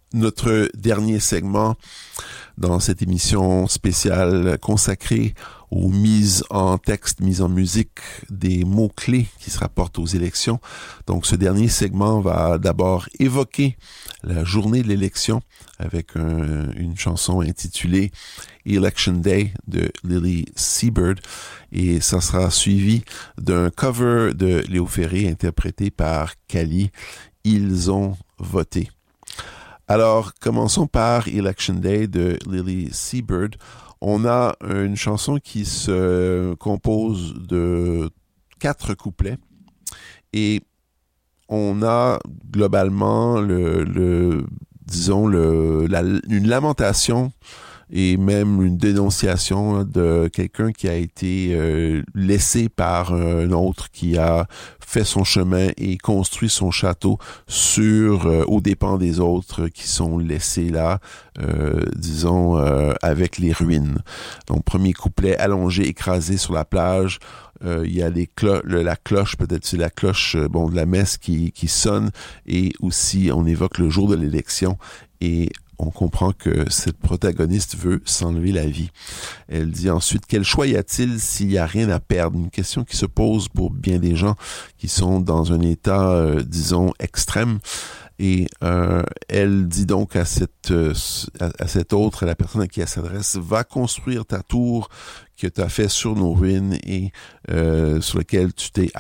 Notre dernier segment dans cette émission spéciale consacrée aux mises en texte, mises en musique des mots-clés qui se rapportent aux élections. Donc, ce dernier segment va d'abord évoquer la journée de l'élection avec une chanson intitulée Election Day de Lily Seabird. Et ça sera suivi d'un cover de Léo Ferré interprété par Kali. Ils ont voté. Alors, commençons par Election Day de Lily Seabird. On a une chanson qui se compose de 4 couplets et on a globalement une lamentation et même une dénonciation de quelqu'un qui a été laissé par un autre qui a fait son chemin et construit son château aux dépens des autres qui sont laissés là, avec les ruines. Donc, premier couplet, allongé, écrasé sur la plage. Il y a la cloche, peut-être c'est la cloche de la messe qui sonne, et aussi on évoque le jour de l'élection et on comprend que cette protagoniste veut s'enlever la vie. Elle dit ensuite, quel choix y a-t-il s'il n'y a rien à perdre? Une question qui se pose pour bien des gens qui sont dans un état, extrême. Et elle dit donc à cette autre, à la personne à qui elle s'adresse, va construire ta tour que tu as fait sur nos ruines et sur laquelle tu t'es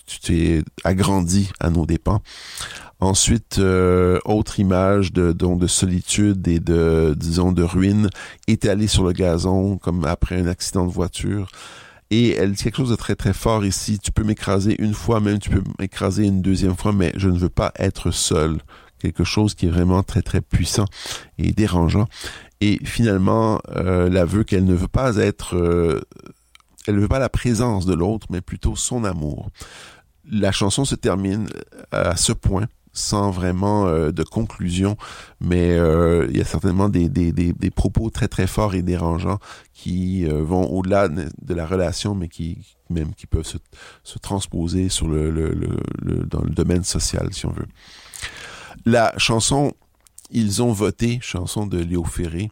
agrandi à nos dépens. Ensuite, autre image de solitude et de ruines étalées sur le gazon comme après un accident de voiture. Et elle dit quelque chose de très très fort ici. Tu peux m'écraser une fois, même tu peux m'écraser une deuxième fois, mais je ne veux pas être seul. Quelque chose qui est vraiment très très puissant et dérangeant. Et finalement, l'aveu qu'elle ne veut pas elle ne veut pas la présence de l'autre, mais plutôt son amour. La chanson se termine à ce point, sans vraiment de conclusion, mais il y a certainement des propos très très forts et dérangeants qui vont au-delà de la relation, mais qui peuvent se transposer sur dans le domaine social, si on veut. La chanson Ils ont voté, chanson de Léo Ferré,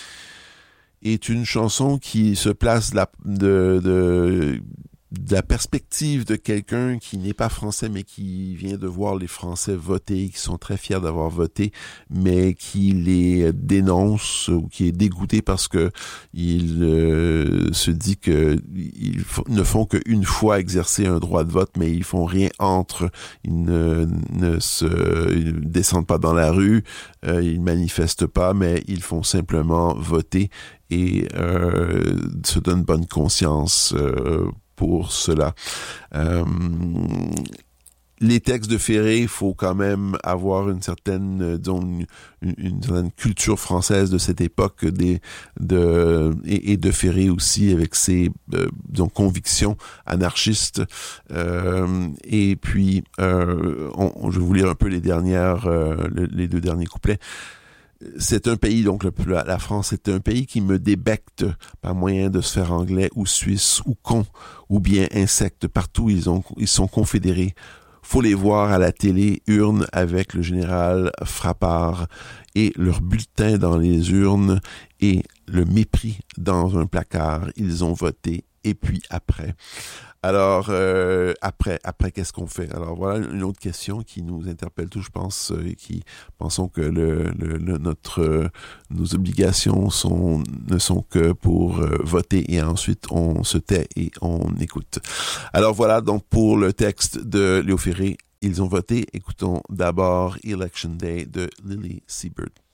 est une chanson qui se place de la perspective de quelqu'un qui n'est pas français, mais qui vient de voir les Français voter, qui sont très fiers d'avoir voté, mais qui les dénonce ou qui est dégoûté parce que il se dit que ils ne font qu'une fois exercer un droit de vote, mais ils font rien entre. Ils ne descendent pas dans la rue, ils manifestent pas, mais ils font simplement voter et se donnent bonne conscience pour cela. Les textes de Ferré, il faut quand même avoir une certaine, une certaine culture française de cette époque et de Ferré aussi avec ses, convictions anarchistes. Et puis, je vais vous lire un peu les 2 derniers couplets. C'est un pays, donc la France, c'est un pays qui me débecte par moyen de sphère anglais ou suisse ou con ou bien insectes. Partout, ils sont confédérés. Faut les voir à la télé, urnes avec le général Frappard et leur bulletin dans les urnes et le mépris dans un placard. Ils ont voté. Et puis après. Alors, après, qu'est-ce qu'on fait? Alors, voilà une autre question qui nous interpelle tous, je pense, et qui pensons que nos obligations ne sont que pour voter et ensuite on se tait et on écoute. Alors voilà, donc pour le texte de Léo Ferré, ils ont voté. Écoutons d'abord Election Day de Lily Seabird.